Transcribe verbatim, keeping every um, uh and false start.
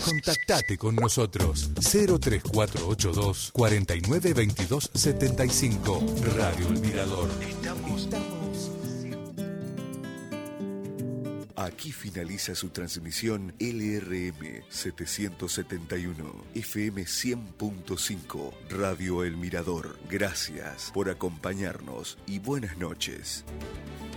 Contactate con nosotros cero tres cuatro ocho dos cuatro nueve dos dos siete cinco. Radio El Mirador. Estamos, estamos. Aquí finaliza su transmisión L R M setecientos setenta y uno, F M cien punto cinco, Radio El Mirador. Gracias por acompañarnos y buenas noches.